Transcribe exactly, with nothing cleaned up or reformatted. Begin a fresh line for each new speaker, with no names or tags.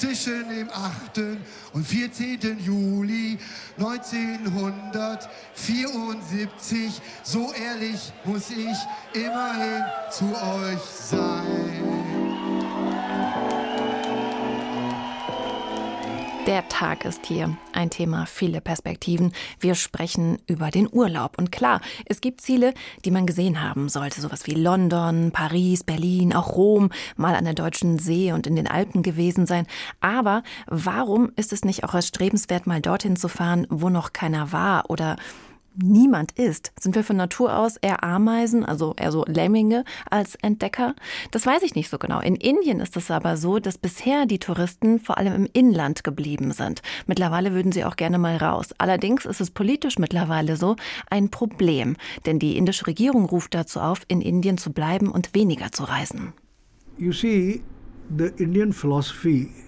zwischen dem achten und vierzehnten Juli neunzehnhundertvierundsiebzig. So ehrlich muss ich immerhin zu euch sein.
Der Tag ist hier. Ein Thema, viele Perspektiven. Wir sprechen über den Urlaub. Und klar, es gibt Ziele, die man gesehen haben sollte. Sowas wie London, Paris, Berlin, auch Rom, mal an der Deutschen See und in den Alpen gewesen sein. Aber warum ist es nicht auch erstrebenswert, mal dorthin zu fahren, wo noch keiner war oder niemand ist? Sind wir von Natur aus eher Ameisen, also eher so Lemminge als Entdecker? Das weiß ich nicht so genau. In Indien ist es aber so, dass bisher die Touristen vor allem im Inland geblieben sind. Mittlerweile würden sie auch gerne mal raus. Allerdings ist es politisch mittlerweile so ein Problem. Denn die indische Regierung ruft dazu auf, in Indien zu bleiben und weniger zu reisen.
You see, the Indian philosophy